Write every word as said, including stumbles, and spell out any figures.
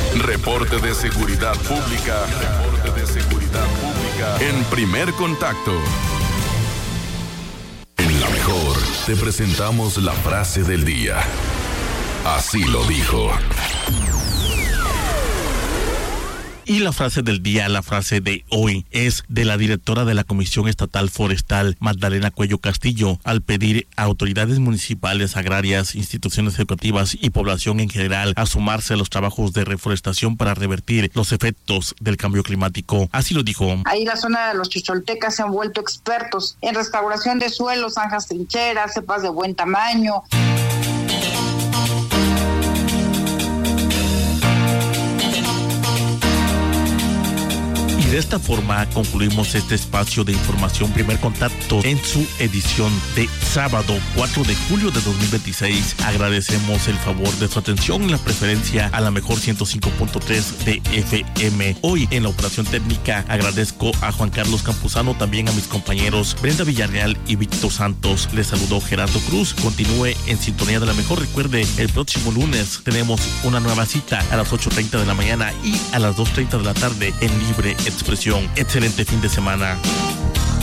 Reporte de seguridad pública. Reporte de seguridad pública. En Primer Contacto. En La Mejor te presentamos la frase del día. Así lo dijo. Y la frase del día, la frase de hoy, es de la directora de la Comisión Estatal Forestal, Magdalena Cuello Castillo, al pedir a autoridades municipales, agrarias, instituciones educativas y población en general a sumarse a los trabajos de reforestación para revertir los efectos del cambio climático. Así lo dijo. Ahí la zona de los chicholtecas se han vuelto expertos en restauración de suelos, zanjas trincheras, cepas de buen tamaño. De esta forma concluimos este espacio de información Primer Contacto en su edición de sábado cuatro de julio de dos mil veintiséis. Agradecemos el favor de su atención y la preferencia a La Mejor ciento cinco punto tres de F M. Hoy en la operación técnica agradezco a Juan Carlos Campuzano, también a mis compañeros Brenda Villarreal y Víctor Santos. Les saludó Gerardo Cruz. Continúe en sintonía de La Mejor. Recuerde, el próximo lunes tenemos una nueva cita a las ocho treinta de la mañana y a las dos treinta de la tarde en Libre Expresión. Excelente fin de semana.